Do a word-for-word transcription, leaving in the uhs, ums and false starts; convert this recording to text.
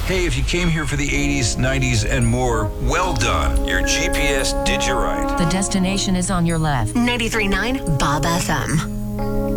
Hey, if you came here for the eighties, nineties, and more, well done. Your G P S did you right. The destination is on your left. ninety-three point nine Bob F M.